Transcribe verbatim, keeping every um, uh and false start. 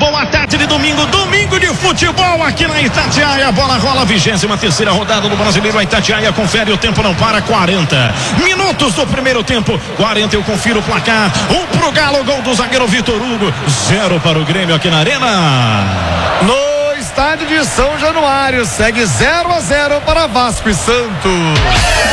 boa tarde de domingo, domingo de futebol aqui na Itatiaia, a bola rola, vigésima terceira rodada do Brasileiro, a Itatiaia confere, o tempo não para, quarenta minutos do primeiro tempo, quarenta, eu confiro o placar, um pro Galo, gol do zagueiro Vitor Hugo, zero para o Grêmio aqui na Arena. No estádio de São Januário, segue zero a zero para Vasco e Santos.